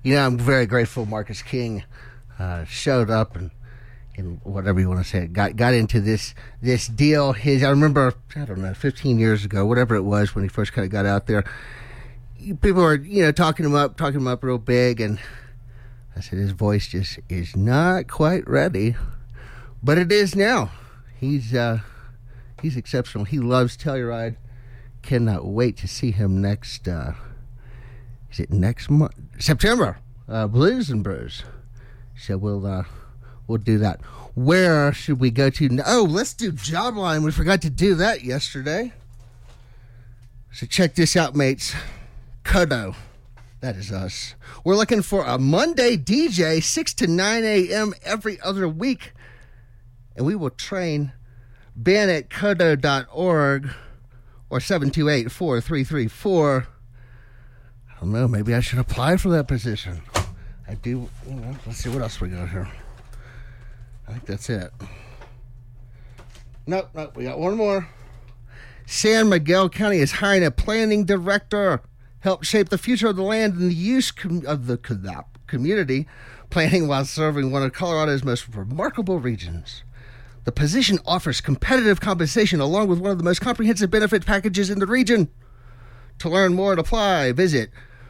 I'm very grateful Marcus King showed up and whatever you want to say, got into this deal. I remember, 15 years ago, whatever it was, when he first kind of got out there, people were, talking him up real big, and I said his voice just is not quite ready, but it is now. He's exceptional. He loves Telluride. Cannot wait to see him next. Is it next month? September. Blues and Brews. So we'll do that. Where should we go to? Oh, let's do Jobline. We forgot to do that yesterday. So check this out, mates. Kodo. That is us. We're looking for a Monday DJ, 6 to 9 a.m. every other week. And we will train Ben at kodo.org or 728-4334. I don't know. Maybe I should apply for that position. I do. Let's see what else we got here. I think that's it. Nope. We got one more. San Miguel County is hiring a planning director. Help shape the future of the land and the use of the community, planning while serving one of Colorado's most remarkable regions. The position offers competitive compensation along with one of the most comprehensive benefit packages in the region. To learn more and apply, visit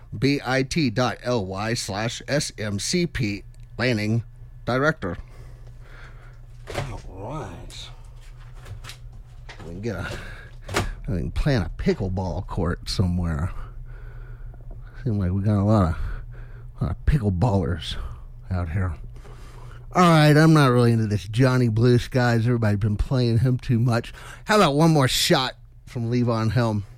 bit.ly/SMCP Planning Director. All right. We can plan a pickleball court somewhere. Seems like we got a lot of pickleballers out here. All right, I'm not really into this Johnny Blue Skies. Everybody's been playing him too much. How about one more shot from Levon Helm?